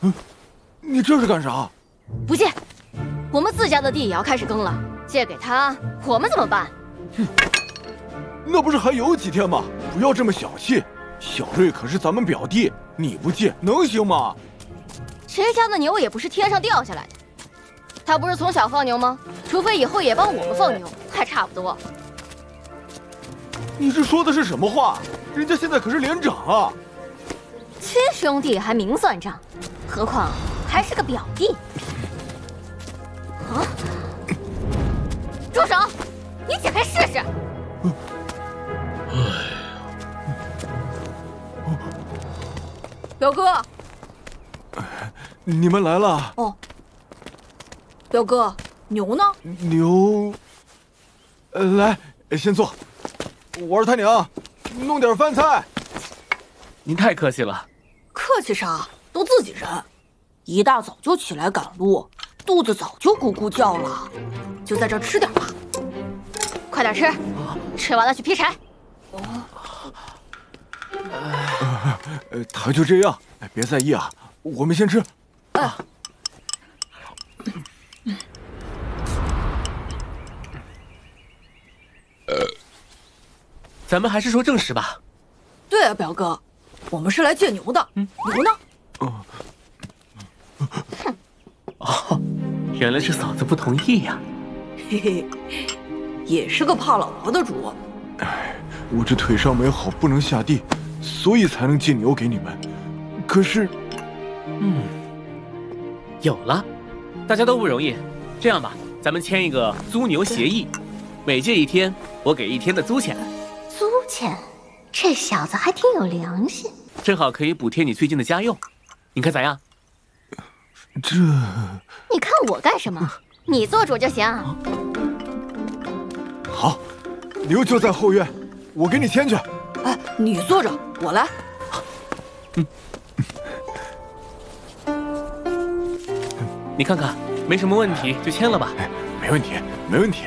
你这是干啥？ 不借，我们自家的地也要开始耕了，借给他，我们怎么办？ 那不是还有几天吗？不要这么小气。小瑞可是咱们表弟，你不借能行吗？ 谁家的牛也不是天上掉下来的，他不是从小放牛吗？除非以后也帮我们放牛，还差不多。 你这说的是什么话？人家现在可是连长啊！ 亲兄弟还明算账，何况还是个表弟。啊！住手！你解开试试。 表哥， 你们来了。 哦，表哥，牛呢？ 牛，来，先坐。我是他娘，弄点饭菜。 您太客气了。 客气啥？都自己人，一大早就起来赶路，肚子早就咕咕叫了，就在这吃点吧。 快点吃，吃完了去劈柴。 他就这样，别在意啊，我们先吃。 咱们还是说正事吧。 对啊，表哥，我们是来借牛的。牛呢？ 哦，原来是嫂子不同意呀。 嘿嘿，也是个怕老婆的主。 我这腿伤没好，不能下地，所以才能借牛给你们。可是， 有了，大家都不容易。这样吧，咱们签一个租牛协议，每借一天，我给一天的租钱。 租钱，这小子还挺有良心。 正好可以补贴你最近的家用，你看咋样？ 这…… 你看我干什么？你做主就行。 好，牛就在后院，我给你牵去。 哎，你坐着，我来。 你看看，没什么问题，就签了吧。 没问题，没问题。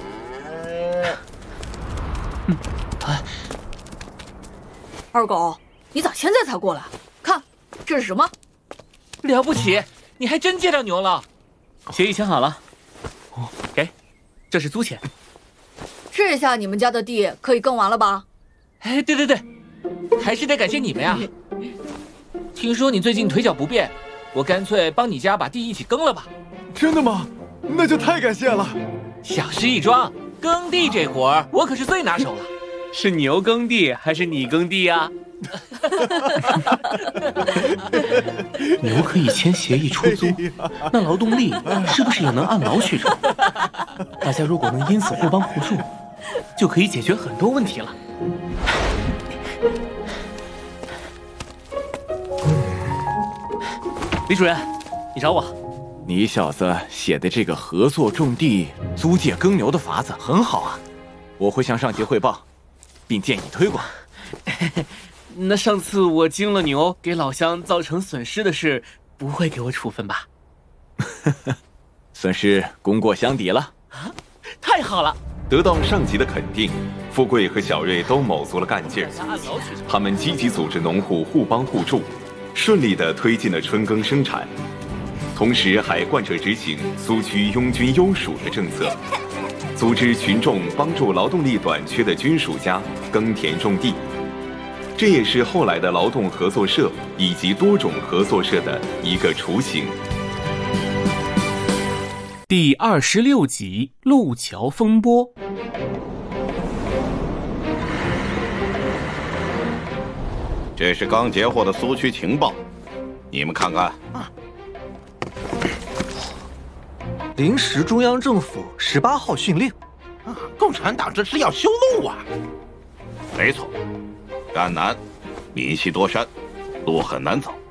二狗，你咋现在才过来？看，这是什么？ 了不起，你还真借到牛了。协议签好了，给，这是租钱。 这下你们家的地可以耕完了吧？ 哎，对对对，还是得感谢你们呀。听说你最近腿脚不便，我干脆帮你家把地一起耕了吧。 真的吗？那就太感谢了。 小事一桩，耕地这活儿我可是最拿手了。 是牛耕地还是你耕地呀？牛可以签协议出租，那劳动力是不是也能按劳取酬？大家如果能因此互帮互助，就可以解决很多问题了。李主任，你找我。 你小子写的这个合作种地、租借耕牛的法子很好啊，我会向上级汇报，并建议推广。 那上次我惊了牛，给老乡造成损失的事，不会给我处分吧？ 算是功过相抵了。 啊，太好了！ 得到上级的肯定，富贵和小瑞都卯足了干劲儿。他们积极组织农户互帮互助，顺利地推进了春耕生产，同时还贯彻执行苏区拥军优属的政策，组织群众帮助劳动力短缺的军属家耕田种地。这也是后来的劳动合作社以及多种合作社的一个雏形。 第26集路桥风波。 这是刚截获的苏区情报，你们看看。 临时中央政府18号训令， 共产党这是要修路啊！ 没错，赣南民稀多山，路很难走。